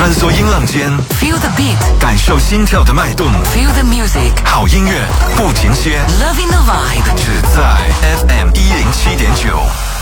穿梭音浪间 Feel the beat， 感受心跳的脉动。 Feel the music， 好音乐不停歇， Loving the vibe， 只在 FM 107.9。